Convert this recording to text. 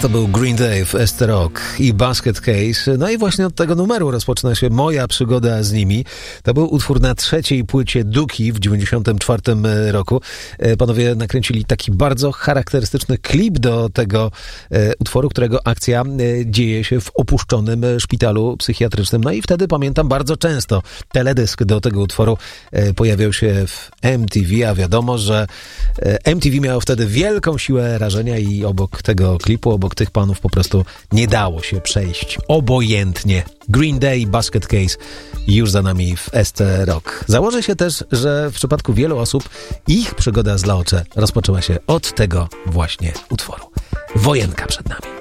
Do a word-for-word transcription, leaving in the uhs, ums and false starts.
To był Green Day w Ester Rock i Basket Case. No i właśnie od tego numeru rozpoczyna się moja przygoda z nimi. To był utwór na trzeciej płycie Duki w dziewięćdziesiątym czwartym roku. Panowie nakręcili taki bardzo charakterystyczny klip do tego utworu, którego akcja dzieje się w opuszczonym szpitalu psychiatrycznym. No i wtedy pamiętam bardzo często teledysk do tego utworu pojawiał się w M T V, a wiadomo, że M T V miało wtedy wielką siłę rażenia i obok tego klipu, obok tych panów po prostu nie dało się przejść obojętnie. Green Day, Basket Case już za nami w Ester Rock. Założę się też, że w przypadku wielu osób ich przygoda z Laocze rozpoczęła się od tego właśnie utworu. Wojenka przed nami.